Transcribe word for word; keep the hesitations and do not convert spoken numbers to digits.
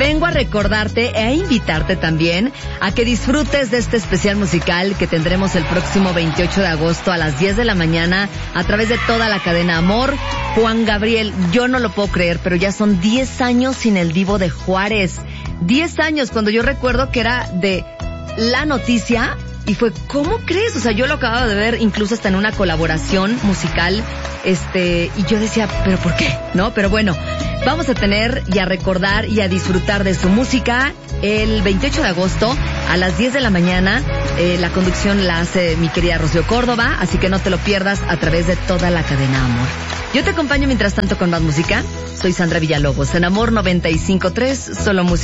vengo a recordarte e a invitarte también a que disfrutes de este especial musical que tendremos el próximo veintiocho de agosto a las diez de la mañana a través de toda la cadena Amor. Juan Gabriel, yo no lo puedo creer, pero ya son diez años sin el Divo de Juárez. diez años, cuando yo recuerdo que era de La Noticia. Y fue, ¿cómo crees? O sea, yo lo acababa de ver incluso hasta en una colaboración musical, este, y yo decía, ¿pero por qué? ¿No? Pero bueno, vamos a tener y a recordar y a disfrutar de su música el veintiocho de agosto a las diez de la mañana. Eh, la conducción la hace mi querida Rocío Córdoba, así que no te lo pierdas a través de toda la cadena Amor. Yo te acompaño mientras tanto con más música. Soy Sandra Villalobos en Amor noventa y cinco punto tres, solo música.